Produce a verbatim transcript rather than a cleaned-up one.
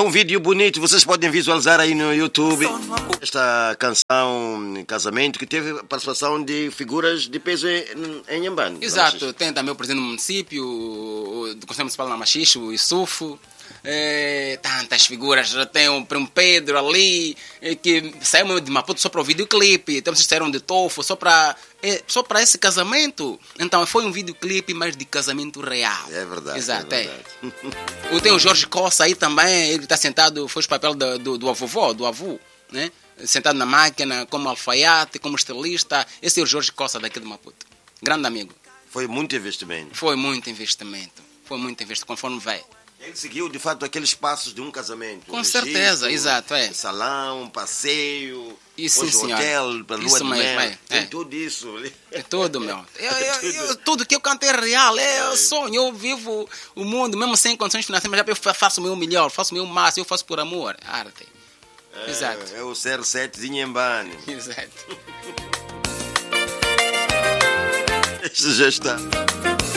um vídeo bonito, vocês podem visualizar aí no YouTube esta canção Casamento, que teve a participação de figuras de peso em, em Inhambane. Exato, tem também o presidente do município, o do Conselho Municipal de Machixe, o Isufo. É, tantas figuras, já tem o Primo Pedro ali, é, que saiu de Maputo só para o videoclipe, então vocês saíram de Tofo só para é, só para esse casamento. Então foi um videoclipe, mas de casamento real. É verdade. Exato, é verdade. É. Tem o Jorge Costa aí também, ele está sentado, foi o papel do, do, do avô, do avô, né? Sentado na máquina, como alfaiate, como estilista. Esse é o Jorge Costa daqui de Maputo, grande amigo. Foi muito investimento. Foi muito investimento, foi muito investimento, conforme vai. Ele seguiu, de fato, aqueles passos de um casamento. Com certeza, exato, é. Salão, passeio, isso, hoje sim, hotel, para lua isso de mesmo, mel. é. Tem É. tudo isso. É tudo, meu. Eu, eu, eu, tudo que eu canto é real, é sonho. Eu vivo o mundo, mesmo sem condições financeiras, mas eu faço o meu melhor, faço o meu máximo, eu faço por amor, arte. É, Exato. É o zero sete de Inhambane. Exato. Este já está.